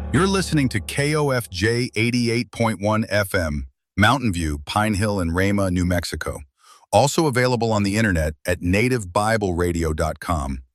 You're listening to KOFJ 88.1 FM, Mountain View, Pine Hill, and Rama, New Mexico. Also available on the internet at nativebibleradio.com.